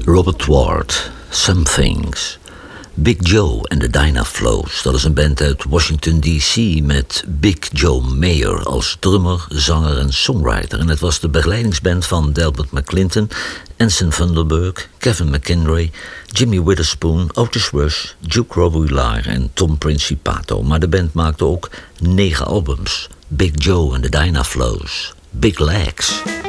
Robert Ward, Some Things. Big Joe en de Dynaflows. Dat is een band uit Washington D.C. met Big Joe Mayer als drummer, zanger en songwriter. En het was de begeleidingsband van Delbert McClinton, Anson Thunderberg, Kevin McIntyre, Jimmy Witherspoon, Otis Rush, Duke Robillard en Tom Principato. Maar de band maakte ook 9 albums. Big Joe en de Dynaflows. Big Legs.